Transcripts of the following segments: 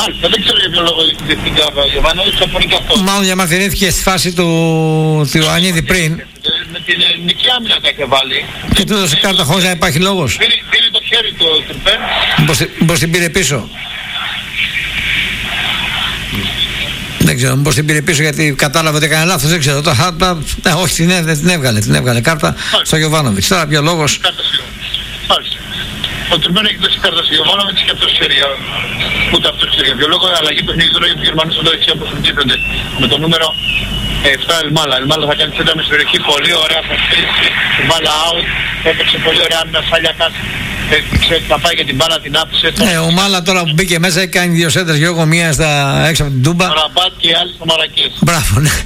Μάλιστα, δεν ξέρω για ποιο λόγο την Γιωβάνοβιτς, θα πω και αυτό. Μάλλον διαμαρτυρήθηκε στη φάση του Ιωαννίδη πριν. Με την ελληνική άμυνα τα είχε βάλει. Και του έδωσε κάρτα χωρίς να υπάρχει λόγος. Πήρε το χέρι του Τουρπέν. Μήπως την πήρε πίσω. Δεν ξέρω, μήπως την πήρε πίσω γιατί κατάλαβε ότι έκανε λάθος, δεν ξέρω. Όχι, την έβγαλε κάρτα στο Γιωβάνοβιτς. Τώρα ποιο λόγος. Μάλιστα. Ο Τουρπέν έχει δώσει κάρτα στο Γιωβάνοβιτς και αυτός ξέρει. Ούτε αυτός ξέρει για ποιο λόγο. Αλλαγή παιχνίδι τώρα για τους Γερμανούς εδώ δεξιά που χρησιμοποιούνται. Με το νούμερο 7 Ελμάλα. Ελμάλα θα κάνει τσέντα με στην περιοχή. Πολύ ωραία θα στήσει. Την μπάλα out. Έπαιξε πολύ ωραία άμυνα Σάλιακας. Θα πάει και την μπάλα την άφησε. Ναι, ο Μάλα τώρα που μπήκε μέσα έχει κάνει 2 σέντρες, Γιώργο, μία έξω από την Τούμπα. Ο Ραμπάτ και οι άλλοι στο Μαρακές. Μπράβο, ναι.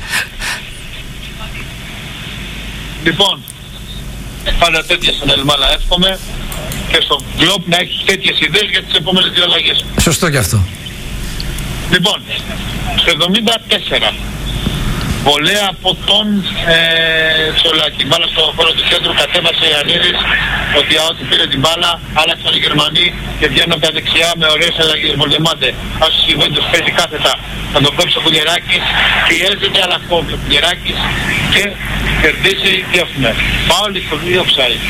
Λοιπόν, πάντα τέτοια στον Ελμάλα εύχομαι και στον Κλόπ να έχει τέτοιες ιδέες για τις επόμενες 2 αλλαγές. Σωστό κι αυτό. Λοιπόν, στο 74 βολέα από τον Σολάκη. Μπάλα στο χώρο του κέντρου κατέβασε η Ιαννίδης. Ότι ό,τι πήρε την μπάλα, άλλαξαν οι Γερμανοί και βγαίνουν από τα δεξιά με ωραίες αλλαγές. Βολεμάτε. Άσο η Βέντος παίζει κάθετα. Θα τον κόψει ο Κουλιεράκης. Πιέζεται αλλά κόβει ο Κουλιεράκης και κερδίζει διόφυμε. Φάουλ στο 2 offside.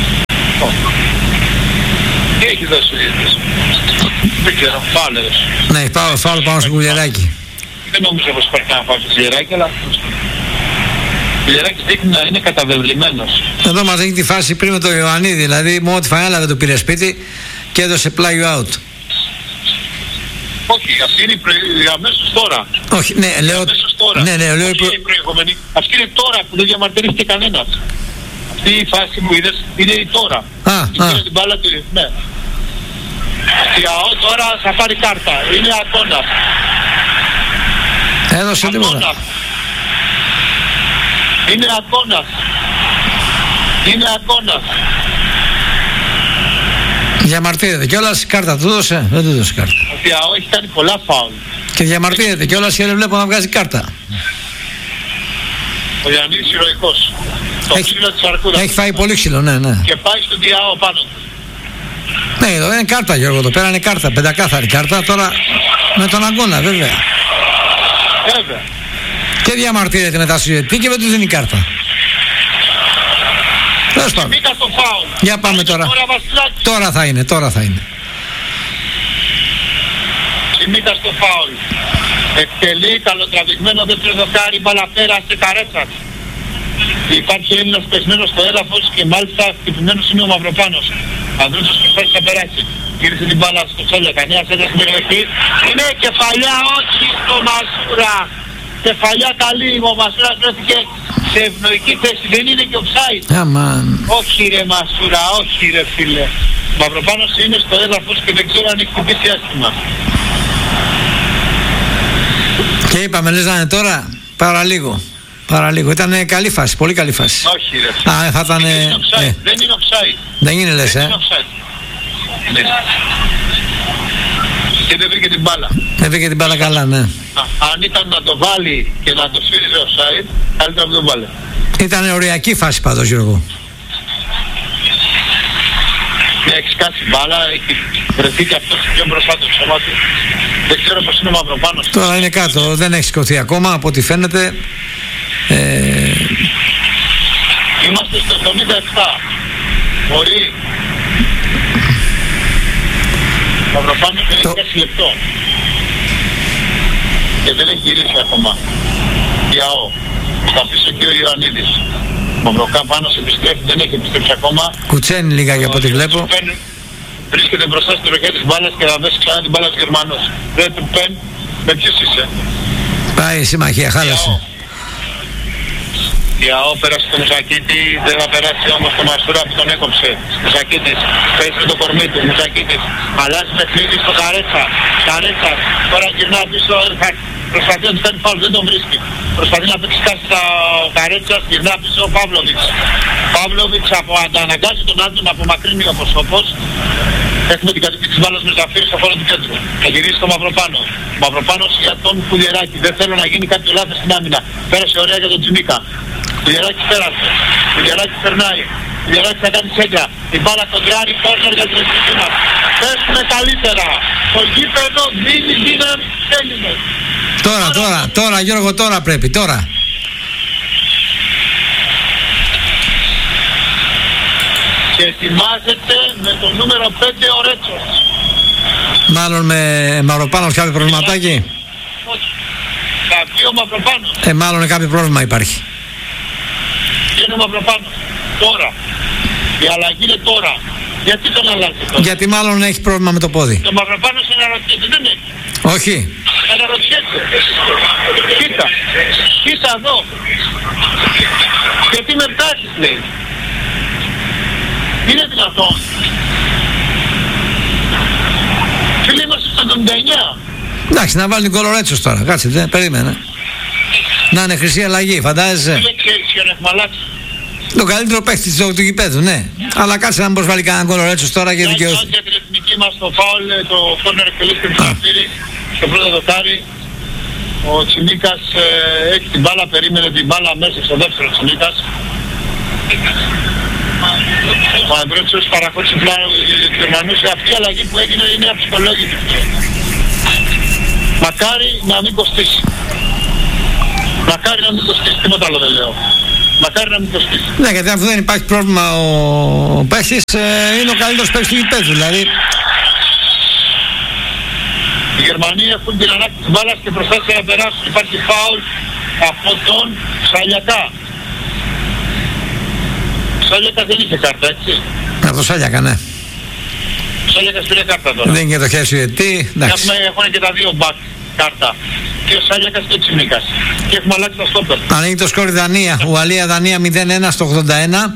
Τι έχει δώσει ο Ιαννίδης. Δεν ξέρω, φάουλ έδωσε. Ναι, φάουλ πάνω στο Κουλιεράκη. Δεν νομίζω πως υπάρχει να πάω στο Κουλιεράκη, αλλά ο Κουλιεράκης δείχνει να είναι καταβεβλημένος. Εδώ μας δείχνει τη φάση πριν με τον Ιωαννίδη, δηλαδή μόνο τη φανέλα δεν του πήρε σπίτι και έδωσε πλάγιο out. Όχι, αυτή είναι αμέσως τώρα. Όχι, ναι, λέω... Αμέσως τώρα. Ναι, λέω... Όχι η προηγούμενη. Αυτή είναι τώρα που δεν διαμαρτυρήθηκε κανένας. Αυτή η φάση που είδες είναι η τώρα. Πήρε την μπάλα του, ναι. Η ΑΟ τώρα θα πάρει κάρτα. Είναι αγώνας. Έδωσε τίποτα. Είναι αγώνας. Είναι αγώνας. Διαμαρτύρεται κιόλας, κάρτα του δώσε, δεν του δώσε κάρτα. Η ΑΟ έχει κάνει πολλά φάουλ. Και διαμαρτύρεται κιόλας και δεν βλέπω να βγάζει κάρτα. Ο Ιαννίδης ηρωικός. Το ξύλο της αρκούδας. Έχει φάει πολύ ξύλο, ναι. Και πάει στον ΑΟ πάνω του. Ναι, εδώ είναι κάρτα, Γιώργο, εδώ πέρα είναι κάρτα, πεντακάθαρη κάρτα, τώρα με τον αγώνα βέβαια. Βέβαια. Και διαμαρτύρεται μετά στο γιατί και δεν του δίνει κάρτα. Τέλος πάντων. Για πάμε τώρα. Τώρα θα είναι. Σημείτα στο φάουλ. Εκτελεί καλοτραβηγμένο δεύτερο δοκάρι, μπάλα πέρα σε Καρέτσας. Υπάρχει Έλληνας πεσμένος στο έδαφος και μάλιστα χτυπημένος είναι ο Μαυροπάνος. Ανδρούσος προσπάθησε να περάσει. Γύρισε την μπάλα στο Τσόλια, κανένα ένταση στην περιοχή. Είναι κεφαλιά, όχι στο Μασούρα. Κεφαλιά καλή, ο Μασούρας βρέθηκε σε ευνοϊκή θέση, δεν είναι και offside. Όχι ρε Μασούρα, όχι ρε φίλε. Ο Μαυροπάνος είναι στο έδαφος και δεν ξέρω αν έχει χτυπήσει άσχημα. Και είπαμε, λες να είναι τώρα, παραλίγο. Ήταν καλή φάση, πολύ καλή φάση. Όχι ρε. Θα ήταν... Δεν είναι offside. Δεν είναι offside. Δεν είναι λες, Δεν είναι offside. Ναι. Και δεν βρήκε την μπάλα. Δεν βρήκε την μπάλα καλά, ναι. Αν ήταν να το βάλει και να το σφύριζε offside, καλύτερα να το βάλει. Ήταν οριακή φάση πάντως, Γιώργο. Έχει σκάσει μπάλα, έχει βρεθεί και αυτός πιο μπροστά του ψωμάτι. Δεν ξέρω πως είναι ο Μαυροπάνος. Τώρα είναι κάτω, δεν έχει σηκωθεί ακόμα από ό,τι φαίνεται. Είμαστε στο 77. Μπορεί. Ο Μαυροπάνος δεν έχει 6 λεπτό. Και δεν έχει γυρίσει ακόμα. Η ΑΟ. Στα πίσω και ο Ιωαννίδης. Ο Μαυροπάνος επιστρέφει, δεν έχει επιστρέψει ακόμα. Κουτσένει λίγα για από ό,τι βλέπω. Βρίσκεται μπροστά στην τροχιά της μπάλας και θα δέσει ξανά την μπάλα στους Γερμανούς. Δεν του πεν, με ποιους είσαι. Πάει η συμμαχία, χάλασε. Η ΑΟ πέρασε το Μουσακίτη, δεν θα περάσει όμως το Μασούρα που τον έκοψε. Μουσακίτης, παίζει το κορμί του, Μουσακίτης. Αλλάζει παιχνίδι στο Καρέτσα. Καρέτσα, τώρα γυρνά πίσω, προσπαθεί να του κάνει φάουλ, δεν τον βρίσκει. Προσπαθεί να παίξει κάτι στα Καρέτσας, γυρνά πίσω ο Παύλοβιτς. Παύλοβιτς αναγκάζει τον άλλον να απομακρύνει ο Ποσόπος. Έχουμε την κατοίκη της μπάλας με Ζαφύρη στο χώρο του κέντρου. Θα γυρίσει στο Μαυροπάνο. Μαυροπάνος για τον Κουλιεράκη. Δεν θέλω να γίνει κάποιο λάθος στην άμυνα. Πέρασε ωραία για τον Τζιμίκα. Κουλιεράκη πέρασε. Κουλιεράκη περνάει. Γεράκης θα κάνει σέντρα. Η μπάλα κοντράρει, κόρνερ για την εθνική μας. Πέσουμε καλύτερα. Το γήπεδο δίνει δύναμη στους Έλληνες. Τώρα Γιώργο, τώρα πρέπει, τώρα. Και ετοιμάζεται με το νούμερο 5 ο Ρέτσος. Μάλλον με Μαυροπάνος κάποιο προβληματάκι. Όχι. Κάποιο Μαυροπάνος. Μάλλον κάποιο πρόβλημα υπάρχει. Είναι ο Μαυροπάνος. Τώρα. Η αλλαγή είναι τώρα. Γιατί τον αλλάζει τώρα? Γιατί μάλλον έχει πρόβλημα με το πόδι. Το Μαυροπάνος αναρωτιέται, δεν έχει. Όχι. Αναρωτιέται. Κοίτα εδώ. Γιατί με πτάσεις, λέει. Είναι δυνατόν? Φίλοι είμαστε στο 79. Εντάξει, να βάλει την Κολορέτσος τώρα. Κάτσε, περίμενε. Να είναι χρυσή αλλαγή, φαντάζεσαι. Δεν ξέρεις ποιον έχουμε αλλάξει. Το καλύτερο παίχτη του γηπέδου, ναι. Αλλά κάτσε να μπορείς βάλει κανέναν Κολορέτσος τώρα και δικαιώθηκε. Για την εθνική μας το φάουλ, το κόρνερ εκτελήθηκε του Σαφίρη στο πρώτο δοκάρι. Ο Τσιμίκας έχει την μπάλα, περίμενε την μπάλα μέσα στο δεύτερο Τσιμίκας. Ο Ανδρέτσος παραχώρησε πλάνο για τους Γερμανούς. Αυτή η αλλαγή που έγινε είναι αψυχολόγητη. Μακάρι να μην κοστίσει. Μακάρι να μην κοστίσει, τίποτα άλλο δεν λέω. Μακάρι να μην κοστίσει. Ναι, γιατί αφού δεν υπάρχει πρόβλημα ο παίχτης, είναι ο καλύτερος παίχτης του γηπέδου, δηλαδή. Οι Γερμανοί έχουν την ανάγκη της μπάλας και προσπάθησαν να περάσουν. Υπάρχει φάουλ από τον Σαλιακά. Σάλιακας δεν είχε κάρτα, έτσι. Από το Σάλιακα, ναι. Σάλιακας πήρε κάρτα τώρα. Δεν είναι και το χέρι γιατί, εντάξει. Έχουν και τα δύο μπακ κάρτα. Και ο Σάλιακας και ο Τσιμίκας. Και έχουμε αλλάξει τα στόπερ. Ανοίγει το σκορ Δανία. Ουαλία-Δανία 0-1 στο 81.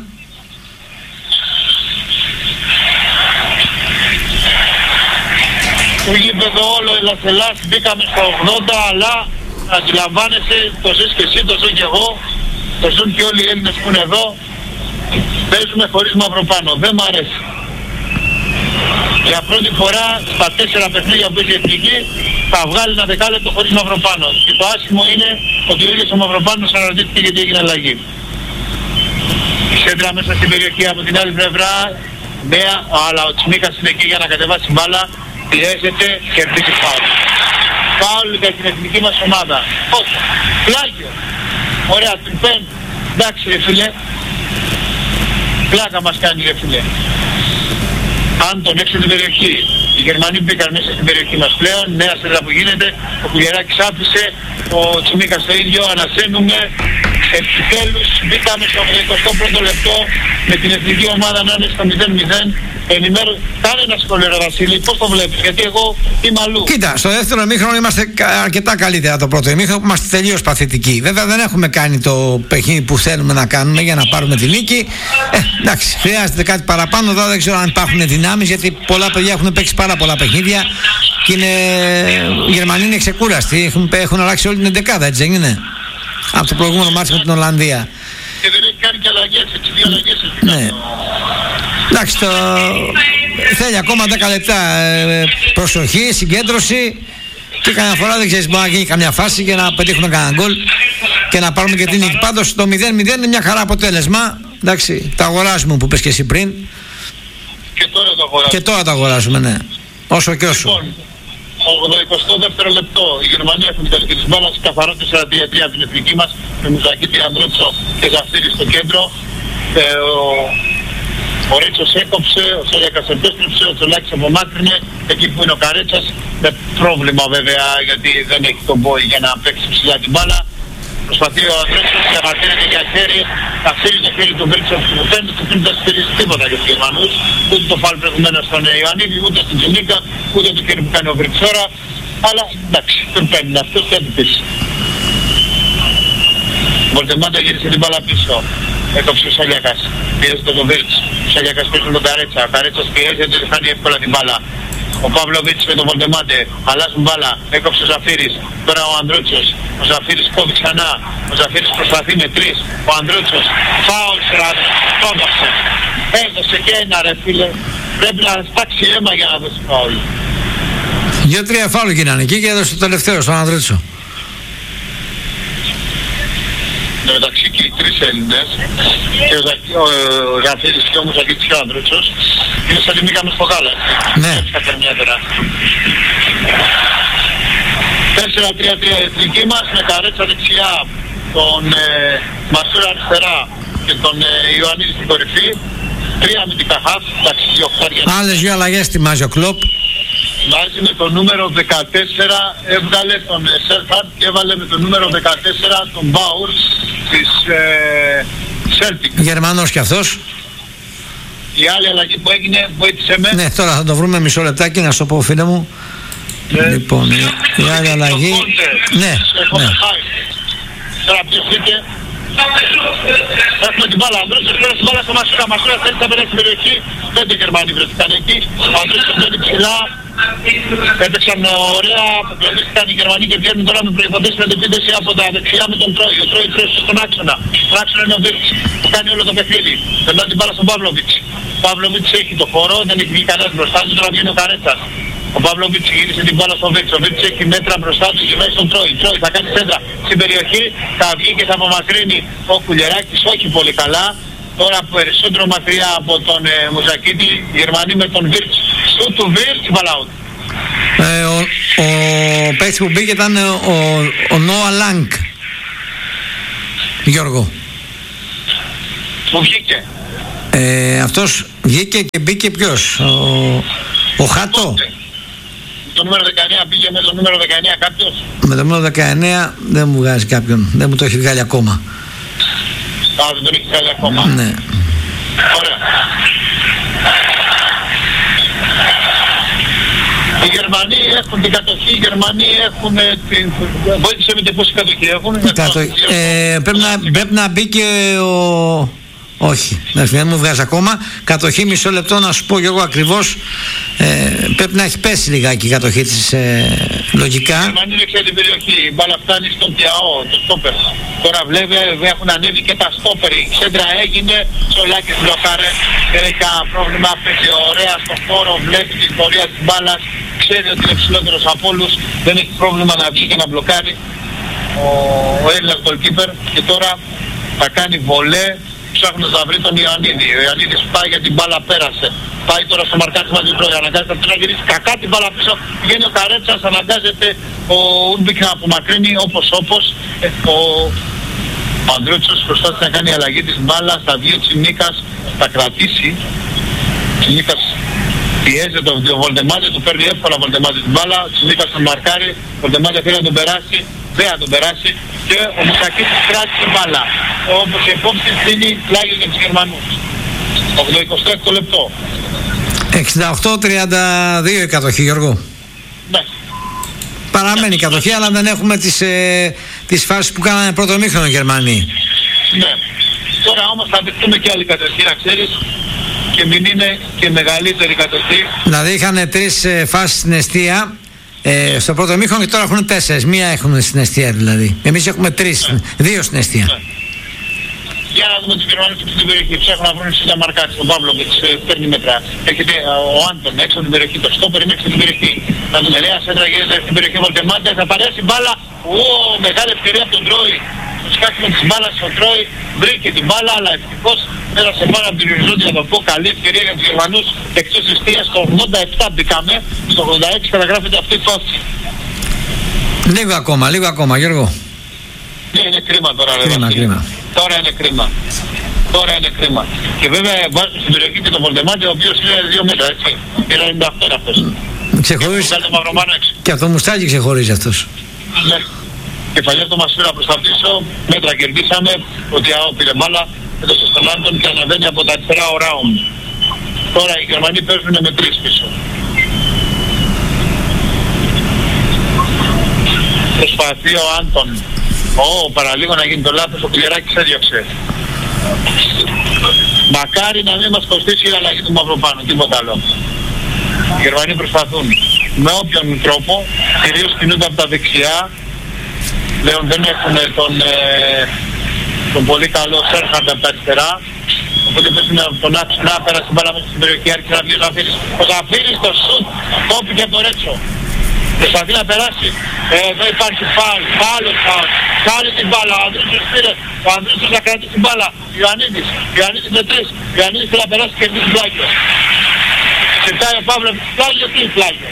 Το γήπεδο όλο ελαφελάς, μπήκαμε στα 80, αλλά αντιλαμβάνεσαι, το ζεις και εσύ, το ζω και εγώ, το ζουν και όλοι οι Έλληνες που είναι εδώ. Παίζουμε χωρίς Μαυροπάνο, δεν μ' αρέσει. Για πρώτη φορά στα 4 παιχνίδια που έχει η εθνική θα βγάλει ένα δεκάλεπτο χωρίς Μαυροπάνο. Και το άσχημο είναι ότι ο ίδιος ο Μαυροπάνος αναρωτήθηκε γιατί έγινε αλλαγή. Σέντρα μέσα στην περιοχή από την άλλη πλευρά, νέα, αλλά ο Τσιμίκας είναι εκεί για να κατεβάσει μπάλα, πιέζεται και κερδίζει φάουλ. Φάουλ για την εθνική μας ομάδα. Όχι, πλάγιο. Ωραία, την πέν. Εντάξει ρε φίλε. Πλάκα μας κάνει ρε φίλε. Αν τον έξω την περιοχή. Οι Γερμανοί μπήκαν μέσα στην περιοχή μας πλέον. Νέα σέντρα που γίνεται. Ο Κουλιεράκης άφησε. Ο Τσιμίκας το ίδιο. Ανασένουμε. Επιτέλους μπήκαμε στο 21ο λεπτό με την εθνική ομάδα να είναι στο 0-0. Κάνε ένα σχόλιο ρε Βασίλη, πώς το βλέπεις, γιατί εγώ είμαι αλλού. Κοίτα, στο δεύτερο ημίχρονο είμαστε αρκετά καλύτερα το πρώτο ημίχρονο, είμαστε τελείως παθητικοί. Βέβαια δεν έχουμε κάνει το παιχνίδι που θέλουμε να κάνουμε για να πάρουμε τη νίκη. Εντάξει, χρειάζεται κάτι παραπάνω, εδώ δεν ξέρω αν υπάρχουν δυνάμεις, γιατί πολλά παιδιά έχουν παίξει πάρα πολλά παιχνίδια και οι Γερμανοί είναι ξεκούραστοι, έχουν αλλάξει όλη την εντεκάδα, έτσι δεν είναι? Από το προηγούμενο μάτσο με την Ολλανδία. Και δεν έχει κάνει και αλλαγές, έτσι, δύο αλλαγές έχει κάνει. Ναι. Εντάξει, θέλει ακόμα 10 λεπτά προσοχή, συγκέντρωση και καμιά φορά δεν ξέρεις, μπορεί να γίνει καμιά φάση και να πετύχουμε κανένα γκολ και να πάρουμε και την νίκη. Πάντως το 0-0 είναι μια χαρά αποτέλεσμα. Εντάξει, τα αγοράζουμε που πες και εσύ πριν. Και τώρα το αγοράζουμε, ναι. Όσο και όσο. Λοιπόν, 82ο λεπτό, η Γερμανία έχουν την καλύτερη μπάλα, καθαρό 4-3 από την εθνική μας, με Μουζακίτη, Ανδρότσο και Ζαφύρη στο κέντρο. Ο Ρίτσος έκοψε, ο Σάλιακας επέστρεψε, ο Τσολάκης απομάκρυνε, εκεί που είναι ο Καρέτσας, με πρόβλημα βέβαια γιατί δεν έχει τον μπόι για να παίξει ψηλά την μπάλα. Προσπαθεί ο Ανδρέτσος, διαμαρτύρεται για χέρι, θα φύγει το χέρι του Βρίτσος που φαίνεται ότι δεν θα στηρίζει τίποτα για τους Γερμανούς, ούτε το φάλ προηγουμένως στον Ιωαννίδη, ούτε στην Τζιμίκα, ούτε το χέρι που κάνει ο Βριτσόρα, αλλά εντάξει, τον παίρνει αυτός και έπιπης. Ο Βολτεμάντα γύρισε την μπάλα πίσω. Έκοψε ο Σάλιακας, πιέζεται τον Βίρτς, ο Σάλιακας πίσω τον Καρέτσα, ο Καρέτσας πιέζεται, δεν χάνει εύκολα την μπάλα. Ο Παύλοβιτς με τον Βολτεμάντε, αλλάζουν μπάλα, έκοψε ο Ζαφύρης, τώρα ο Ανδρούτσος, ο Ζαφύρης κόβει ξανά, ο Ζαφύρης προσπαθεί με 3, ο Ανδρούτσος, φάουλ σράδε, κόβασε, έδωσε και ένα ρε φίλε, πρέπει να στάξει αίμα για να δώσει φάουλ. 2-3 φάουλ γίνανε εκεί και έδωσε το τελευταίο στον Ανδρούτσο. μεταξύ και οι τρεις Έλληνες, και ο Γαφύρης και ο Μουζακίτης και ο Ανδρούτσος, είναι σαν τη μήκα μες στο γάλα. Ναι. 4-3-3 εθνική μας, με Καρέτσα δεξιά, τον Μασούρα αριστερά και τον Ιωαννίδη στην κορυφή. 3 αμυντικά χαφ, εντάξει, 2 οχτάρια. Άλλες 2 αλλαγές ετοιμάζει ο Κλοπ. Βάζει με το νούμερο 14, έβγαλε τον Σέρφαντ και έβαλε με το νούμερο 14 τον Μπάουρ της Celtic. Γερμανός κι αυτός. Η άλλη αλλαγή που έγινε, βοήθησε με. Ναι, τώρα θα το βρούμε μισό λεπτάκι να σου πω, φίλε μου. Λοιπόν, η άλλη αλλαγή. Ναι, ναι. Τώρα ποιος ήρθε. Έχουμε την μπάλα, Ανδρούτσος πέρασε την μπάλα στο Μασούρα. Μασούρα θέλει να περάσει στην περιοχή. 5 Γερμανοί βρεθήκαν εκεί. Ο Ανδρούτσος μπαίνει ψηλά. Έπαιξαν ωραία, προβλήθηκαν οι Γερμανοί και βγαίνουν τώρα με προϋποτές με επίθεση από τα δεξιά με τον Τρόι. Ο Τρόι τρέχει στον άξονα. Στον άξονα είναι ο Βίρτς που κάνει όλο το παιχνίδι. Περνά την μπάλα στον Παύλοβιτς. Ο Παύλοβιτς έχει το χώρο, δεν έχει βγει κανένας μπροστά του, τώρα βγαίνει ο Καρέτσας. Ο Παύλοβιτς γύρισε την μπάλα στον Βίρτς. Ο Βίρτς έχει μέτρα μπροστά του και μέσα στον Τρόι. Τρόι θα κάνει σέντρα στην περιοχή, θα βγει και θα απομακρύνει ο Κουλιεράκης, όχι πολύ καλά. Τώρα περισσότερο μακριά από τον Μουζακίτη, οι Γερμανοί με τον Βίρτς. Σου του Βίρτς, μπαλάουτ. Ο παίκτης που μπήκε ήταν ο Νόα Λάνκ. Γιώργο. Που βγήκε. Αυτός βγήκε και μπήκε ποιος? Ο Χάτο. Το νούμερο 19 πήγε με το νούμερο 19 κάποιος. Με το νούμερο 19 δεν μου βγάζει κάποιον. Δεν μου το έχει βγάλει ακόμα. Α, δεν τον έχει βγάλει ακόμα. Ναι. Ωραία. Οι Γερμανοί έχουν την κατοχή, οι Γερμανοί έχουν την... Βοήθησε με την πόση κατοχή έχουν. Πρέπει να μπει και ο... Όχι, δεν μου βγάζει ακόμα. Κατοχή, μισό λεπτό να σου πω και εγώ ακριβώς. Πρέπει να έχει πέσει λιγάκι η κατοχή της λογικά. Οι Γερμανοί δεξιά την περιοχή, η μπάλα φτάνει στον Τιαό, το στόπερ. Τώρα βλέπει έχουν ανέβει και τα στόπερ. Η ξέντρα έγινε, Σολάκης μπλοκάρε, δεν έχει κανένα πρόβλημα, παίζει ωραία στο χώρο, βλέπει την πορεία της μπάλας, ξέρει ότι είναι ψηλότερος από όλους, δεν έχει πρόβλημα να βγει και να μπλοκάρει ο Έλληνας goalkeeper. Και τώρα θα κάνει βολέ, ψάχνοντας να βρει τον Ιωαννίδη. Ο Ιωαννίδης πάει για την μπάλα, πέρασε. Πάει τώρα στο μαρκάρισμα του Τρόι, αναγκάζεται να γυρίσει κακά την μπάλα πίσω. Βγαίνει ο Καρέτσας, αναγκάζεται ο Ούντμπικ να απομακρύνει όπως. Ο Ανδρούτσος προσπάθησε να κάνει αλλαγή της μπάλας, θα βγει ο Τσιμίκας, θα κρατήσει. Ο Τσιμίκας πιέζεται τον Βολτεμάζε, του παίρνει εύκολα Βολτεμάζε την μπάλα. Ο Τσιμίκας τον μαρκάρει, ο Βολτεμάζε θέλει να τον περάσει, δεν θα τον περάσει. Και ο Μουσακίτης κράτησε την μπάλα. Όπως η επόμενη δίνει πλάγιο για τους Γερμανούς. 26 λεπτό. 68-32 η κατοχή, Γιώργο. Ναι. Παραμένει η κατοχή, αλλά δεν έχουμε τις φάσεις που κάνανε πρώτο μήχρονο οι Γερμανοί. Ναι. Τώρα όμως θα δεχτούμε και άλλη κατοχή, να ξέρεις, και μην είναι και μεγαλύτερη κατοχή. Δηλαδή είχαν 3 φάσεις στην εστία στο πρώτο μήχρονο και τώρα έχουν 4. Μία έχουν στην εστία δηλαδή. Εμείς έχουμε 3, 2 στην εστία. Ναι. Για να δούμε τους Γερμανούς στην περιοχή. Ψάχνουν να βρουν στην μαρκάριση. Ο Παύλοβιτς παίρνει μέτρα. Έρχεται ο Άντων έξω από την περιοχή. Το στόπερ είναι έξω από την περιοχή. Να δούμε νέα σέντρα γίνεται στην περιοχή Βολτεμάντε. Θα παρέσει μπάλα. Μεγάλη ευκαιρία από τον Τρόι. Το σκάφημα της μπάλας στον Τρόι. Βρήκε την μπάλα, αλλά ευτυχώς πέρασε πάνω από την οριζόντια. Να το πω, καλή ευκαιρία για τους Γερμανούς. Εκτός εστίας στο 87 μπήκαμε. Στο 86 καταγράφεται αυτή η φάση. Λίγο ακόμα, Γιώργο. Ναι, είναι κρίμα τώρα. Κρίμα. Τώρα είναι κρίμα. Και βέβαια βάζουν στην περιοχή και τον Βολτεμάντε, ο οποίος είναι 2 μέτρα, έτσι. Είναι 98 αυτός. Ξεχωρίζει. Και από το μουστάκι ξεχωρίζει αυτός. Ναι. Κεφαλιά το Μασούρα προς τα πίσω, μέτρα κερδίσαμε, ότι πήρε μπάλα, έδωσε στον Άντων και ανεβαίνει από τα αριστερά ο Ράουμ. Τώρα οι Γερμανοί παίζουν με 3 πίσω. Προσπαθεί ο Άντων. Παραλίγο να γίνει το λάθος, ο Κουλιεράκης έδιωξε. Μακάρι να μην μας κοστίσει η αλλαγή του Μαυροπάνου, τίποτα άλλο. Οι Γερμανοί προσπαθούν με όποιον τρόπο, κυρίως κινούνται από τα δεξιά. Πλέον δεν έχουν τον πολύ καλό Σέρχαντ από τα αριστερά. Οπότε παίζουν από τον άξονα, πέρασε την μπάλα μέσα στην περιοχή, άρχισε να βγει ο Ζαφύρης. Ο Ζαφύρης το σουτ, κόπηκε από το Ρέτσο. Προσπαθεί να περάσει. Εδώ υπάρχει φάουλ. Άλλο φάουλ. Κάνει την μπάλα. Ο Ανδρούσος πήρε. Ο Ανδρούσος να κρατήσει την μπάλα. Ιωαννίδης. Ιωαννίδης με 3. Ιωαννίδης θέλει να περάσει και εμείς πλάγιο. Ζητάει ο Παύλος πλάγιο. Τι πλάγιο.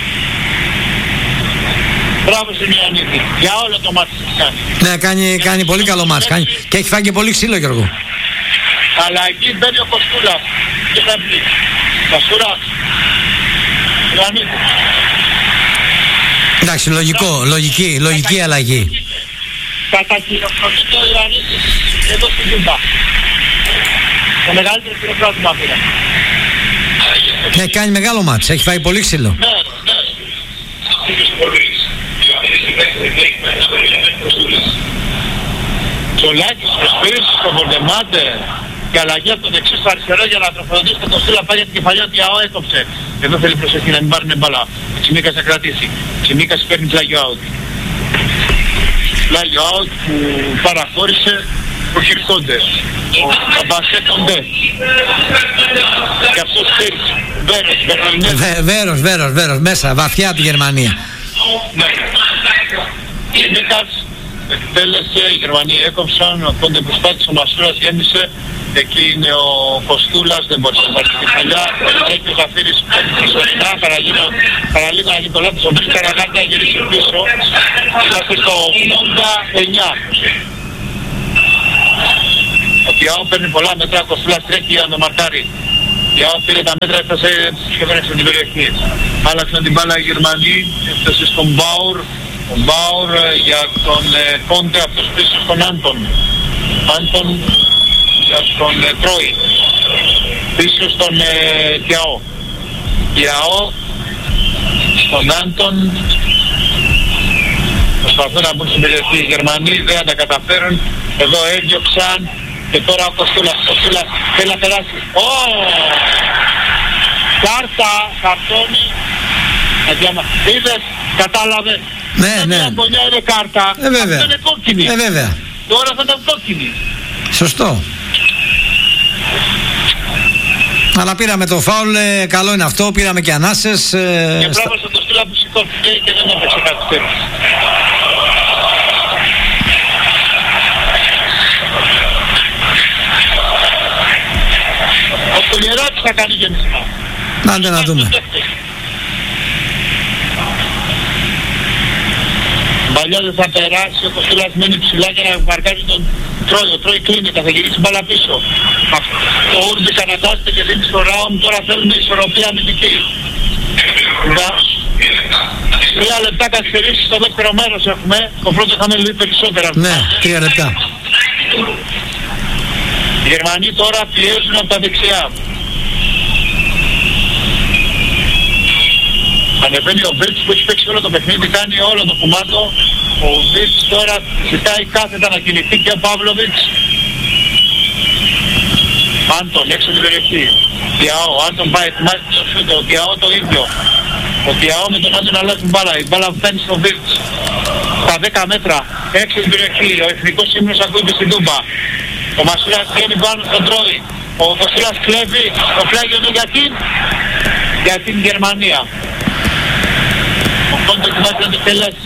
Μπράβο στην Ιωαννίδη. Για όλο το μάτι της κάνει. Ναι, κάνει πολύ καλό μάτς. Και έχει φάει και πολύ ξύλο, Γιώργο. Αλλά εκεί μπαίνει ο Κοστούλας. Και θα πει. Κοστούλας. Ιωαννίδη. Εντάξει, λογική αλλαγή. Κατακυριοχρονείται ο Ιωαννίδης εδώ στην Τούμπα. Το μεγαλύτερο χειροκρότημα πήρα. Ναι, κάνει μεγάλο μάτς, έχει φάει πολύ ξύλο. Ναι. Τσολάκης, προσφύρισε στο Βολτεμάντε και αλλαγή από το δεξί στο αριστερό για να τροφοδοτήσει το Κοστούλα πάει για την κεφαλιά ότι ΑΟ έκοψε. Εδώ θέλει προσοχή να μην πάρουν μπαλά. Ο Τσιμίκας θα κρατήσει. Ο Τσιμίκας παίρνει πλάγιο out. Πλάγιο out που παραχώρησε ο Χιρτόντε. Ο Αμπασέτοντε. Και αυτός στήριξε. Βέρος, μέσα, βαθιά από τη Γερμανία. Τσιμίκας εκτέλεσε, οι Γερμανοί έκοψαν, οπότε προσπάθησε ο Μασούρας, γέμισε. Εκεί είναι ο Κοστούλας, δεν μπορούσε να πάρει τη κεφαλιά. Έχει ο Ζαφύρης σωστά, παραλίγο να γίνει το λάθος. Ο Μπίς Καραγάρτα να γυρίσει πίσω. Είμαστε στο 89. Ο Πιάο παίρνει πολλά μέτρα, ο Κοστούλας τρέχει για να το μαρτάρει. Ο Πιάο πήρε τα μέτρα, έφτασε σχεδόν στην περιοχή. Άλλαξαν την μπάλα οι Γερμανοί, έφτασε στον Μπάουρ. Ο Μπάουρ για τον Κόντε, αυτός πίσω στον Άντον. Άντον για τον Τρόι. Πίσω στον Τιαό. Τιαό στον Άντον. Προσπαθούν να μπουν στην περιοχή οι Γερμανοί, δεν τα καταφέρουν. Εδώ έδιωξαν και τώρα ο Κοστούλας θέλει να περάσει. Κάρτα, καρτόνι. Είδες, κατάλαβε. Ναι. Μια γωνιά είναι κάρτα. Βέβαια. Αυτό είναι κόκκινη. Βέβαια. Τώρα θα ήταν κόκκινη. Σωστό. Αλλά πήραμε το φάουλ, καλό είναι αυτό, πήραμε και ανάσες. Και μπράβο στον Κοστούλα που σηκώθηκε και δεν έπαιξε κάτι τέτοιο. Ο Κουλιεράκης θα κάνει γεμισμό. Άντε να δούμε. Παλιό θα περάσει, ο Κοστούλας μένει ψηλά και να βαρκάζει τον Τρόι. Ο Τρόι κλείνεται, θα γυρίσει μπάλα πίσω. Το Ούρμπης αναγκάζεται και δίνει στο Ράουμ, τώρα θέλουμε ισορροπία αμυντική. 3 λεπτά καθυστερήσεις στο δεύτερο μέρος έχουμε. Το πρώτο είχαμε λίγο περισσότερα. Ναι, 3 λεπτά. Οι Γερμανοί τώρα πιέζουν από τα δεξιά. Ανεβαίνει ο Βίρτς που έχει παίξει όλο το παιχνίδι, κάνει όλο το κουμάντο. Ο Βίρτς τώρα ζητάει κάθετα να κινηθεί και ο Παύλοβιτς. Άντον έξω την περιοχή. Τιαό, Άντον πάει, ετοιμάζει το σούτο. Ο Τιαό το ίδιο. Ο Τιαό με τον Άντον αλλάζει την μπάλα. Η μπάλα φτάνει στο Βίρτς. Στα 10 μέτρα έξω την περιοχή. Ο εθνικός ύμνος ακούγεται στην Τούμπα. Ο Μασούρας βγαίνει πάνω στον Τρόι. Ο Κοστούλας κλέβει. Το πλάγιο είναι για την Γερμανία. Ο Κόντο ετοιμάζει να το τελέσει.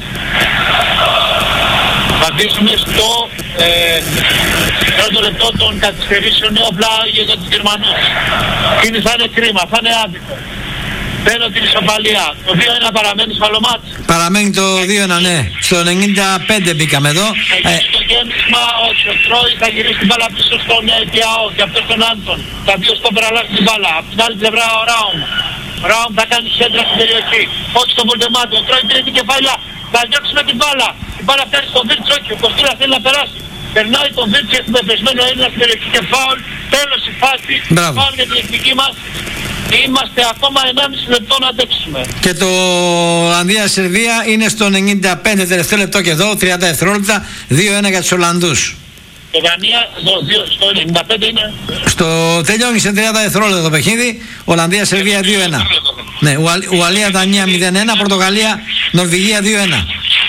Θα δείξουμε στο πρώτο λεπτό των καθυστερήσεων όπλα για τους Γερμανούς. Θα είναι κρίμα, θα είναι άδικο. Θέλω την ισοπαλία. Το 2-1 παραμένει σφαλωμάτι. Παραμένει το 2-1, ναι. Στο 95 μπήκαμε εδώ. Το γέμισμα, όχι. Ο Τρόι θα γυρίσει την μπάλα πίσω στον Τιαό και αυτός τον Άντον. Τα δύο στον περαλάζει την μπάλα. Από την άλλη πλευρά ο Ράουμ. Ο Ράουμ θα κάνει σέντρα στην περιοχή. Όχι στον Βολτεμάντε. Ο Τρόι πήρε την κεφαλιά. Θα διώξουμε την μπάλα. Την μπάλα φτάνει στον Βίρτς, όχι. Ο Κοστούλας θέλει να περάσει. Περνάει τον Βίρτς, έχουμε πεσμένο Έλληνα στην περιοχή και φάουλ. Τέλος η φάση. Φάουλ για την εθνική μας. Είμαστε ακόμα 1,5 λεπτό να αντέξουμε. Και το Ολλανδία-Σερβία είναι στο 95 τελευταίο λεπτό και εδώ, 30 δευτερόλεπτα, 2-1 για τους Ολλανδούς. Το Δανία, στο 95 είναι. Τελειώνει σε 30 δευτερόλεπτα το παιχνίδι, Ολλανδία-Σερβία 2-1. Ναι, Ουαλία-Δανία 0-1, Πορτογαλία-Νορβηγία 2-1.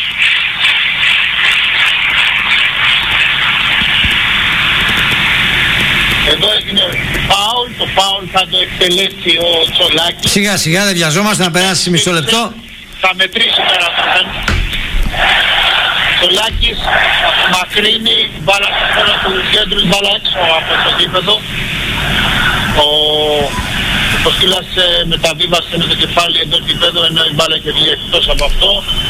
Εδώ έγινε φάουλ, το φάουλ θα το εκτελέσει ο Τσολάκης. Σιγά σιγά, δεν βιαζόμαστε να περάσει μισό λεπτό. θα μετρήσει πέρα αυτόν. Σολάκης μακρύνει μπάλα στο χώρο του κέντρου, μπάλα έξω από το γήπεδο. Ο Σκύλας μεταβίβασε με το κεφάλι εντός γηπέδου, ενώ η μπάλα είχε βγει εκτός από αυτό.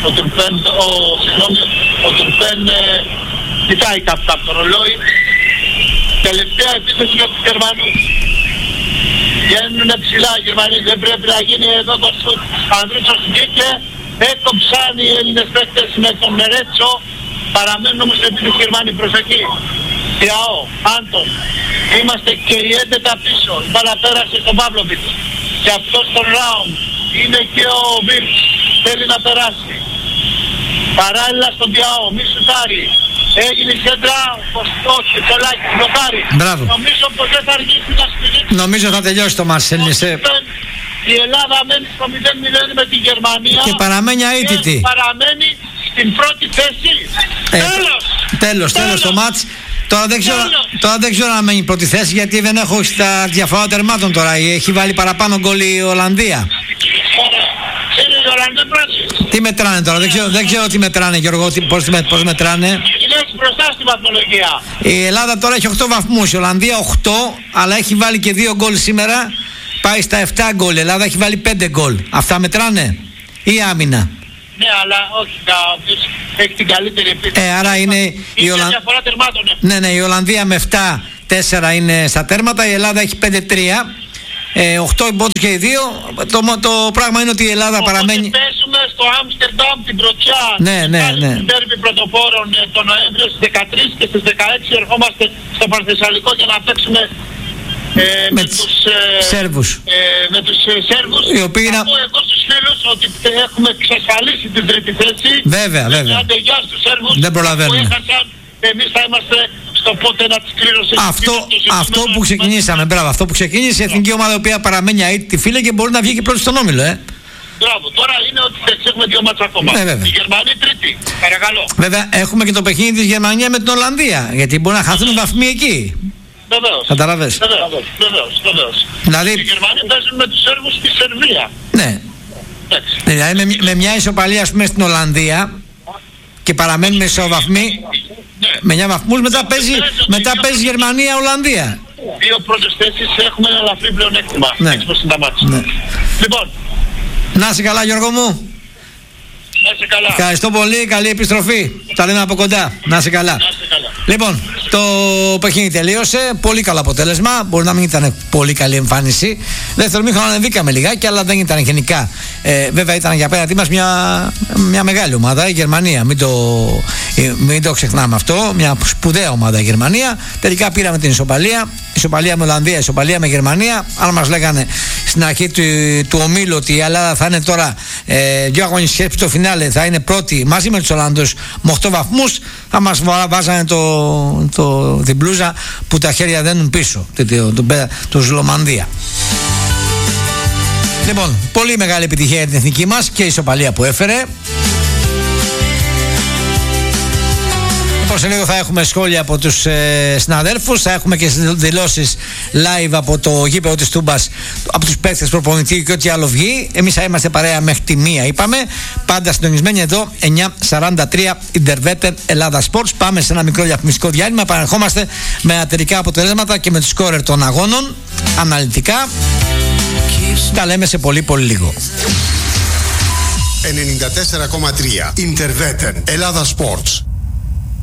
Ο Τουρπέν κοιτάει κάπου από το ρολόι. Τελευταία επίθεση για τους Γερμανούς. Βγαίνουν ψηλά οι Γερμανοί, δεν πρέπει να γίνει εδώ το σουτ. Ανδρούτσος βγήκε, έκοψαν οι Έλληνες παίκτες με τον Μερέτσο. Παραμένουν όμως επίθεση Γερμανοί, προσοχή. Τιαό, Άντων, είμαστε και οι 11 πίσω. Η μπάλα πέρασε στον Παύλοβιτς. Και αυτός τον round είναι και ο Βίρτς. Θέλει να περάσει. Παράλληλα στον Τιαό, μη σουτάρει. Έγινε η σέντρα, όχι, Τσολάκης, μπλοκάρει. Νομίζω πως δεν θα αργήσει να σπουδίσει. Νομίζω θα τελειώσει το μάτς. Η Ελλάδα μένει στο 0-0 με τη Γερμανία. Και παραμένει αίτητη. Παραμένει στην πρώτη θέση. Τέλος το μάτς. Τώρα δεν ξέρω αν μένει πρώτη θέση, γιατί δεν έχω στα διαφορά τερμάτων τώρα. Έχει βάλει παραπάνω γκολ η Ολλανδία. Τι μετράνε τώρα, δεν ξέρω τι μετράνε, Γιώργο, πώς μετράνε. Είναι μπροστά στην βαθμολογία. Η Ελλάδα τώρα έχει 8 βαθμούς, η Ολλανδία 8, αλλά έχει βάλει και 2 γκολ σήμερα. Πάει στα 7 γκολ, η Ελλάδα έχει βάλει 5 γκολ. Αυτά μετράνε ή άμυνα? Ναι, αλλά όχι, όποιος έχει την καλύτερη επίθεση. Άρα είναι η διαφορά τερμάτων. Ναι, η Ολλανδία με 7-4 είναι στα τέρματα, η Ελλάδα έχει 5-3. 8 υπότιτλοι και οι 2. Το πράγμα είναι ότι η Ελλάδα παραμένει. Παίζουμε στο Άμστερνταμ την πρωτιά. Ναι. Στην Ντέρμπι πρωτοπόρων τον Νοέμβριο στις 13 και στις 16 ερχόμαστε στο Πανθεσσαλικό για να παίξουμε με τους Σέρβους. Οι οποίοι να πω εγώ στους φίλους ότι έχουμε εξασφαλίσει την τρίτη θέση. Βέβαια. Γεια στους Σέρβους. Δεν προλαβαίνουμε. Εμείς θα είμαστε στο πότε να τις κλήρωσε. Αυτό που ξεκινήσαμε, μπράβο, αυτό που ξεκίνησε η εθνική ομάδα, η οποία παραμένει αίτητη, φίλε, και μπορεί να βγει και πρώτη στον όμιλο, Μπράβο, τώρα είναι ότι έχουμε 2 μάτς ακόμα. Η Γερμανία τρίτη, παρακαλώ. Βέβαια, έχουμε και το παιχνίδι της Γερμανία με την Ολλανδία, γιατί μπορεί να χαθούν βαθμοί εκεί. Βεβαίως. Καταλαβες. Βεβαίως. Δηλαδή, οι Γερμανοί παίζουν με τους Σέρβους στη Σερβία. Ναι. Δηλαδή με μια ισοπαλία, ας πούμε, στην Ολλανδία και παραμένει με ισοβαθμοί, με 9 βαθμούς, μετά παίζει Γερμανία-Ολλανδία. 2 πρώτες θέσεις έχουμε ένα ελαφρύ πλεονέκτημα. Έτσι πως είναι τα μάτια. Λοιπόν. Να είσαι καλά, Γιώργο μου. Να είσαι καλά. Ευχαριστώ πολύ, καλή επιστροφή. Τα λέμε από κοντά. Να είσαι καλά. Λοιπόν, το παιχνίδι τελείωσε. Πολύ καλό αποτέλεσμα. Μπορεί να μην ήταν πολύ καλή εμφάνιση. Δεύτερο μήχρονο ανεβήκαμε λιγάκι, αλλά δεν ήταν γενικά. Βέβαια ήταν για απέναντί μας μια μεγάλη ομάδα, η Γερμανία. Μην το ξεχνάμε αυτό. Μια σπουδαία ομάδα η Γερμανία. Τελικά πήραμε την ισοπαλία. Ισοπαλία με Ολλανδία, ισοπαλία με Γερμανία. Αν μας λέγανε στην αρχή του ομίλου ότι η Ελλάδα θα είναι τώρα 2 αγωνιστικές στο φινάλε, θα είναι πρώτη μαζί με τους Ολλανδούς με 8 βαθμούς, θα μας βάζανε την μπλούζα που τα χέρια δένουν πίσω, το Ζλομανδία. Λοιπόν, πολύ μεγάλη επιτυχία για την εθνική μας και η ισοπαλία που έφερε. Σε λίγο θα έχουμε σχόλια από τους συναδέλφους, θα έχουμε και δηλώσεις live από το γήπεδο της Τούμπας, από τους παίκτες, προπονητή και ό,τι άλλο βγει. Εμείς θα είμαστε παρέα μέχρι τη 1, είπαμε. Πάντα συντονισμένοι εδώ, 9:43 Interveter Ελλάδα Sports. Πάμε σε ένα μικρό διαφημιστικό διάλειμμα. Επανερχόμαστε με ατερικά αποτελέσματα και με τους σκόρερ των αγώνων αναλυτικά. Τα λέμε σε πολύ λίγο. 94,3 Interveter Ελλάδα Sports.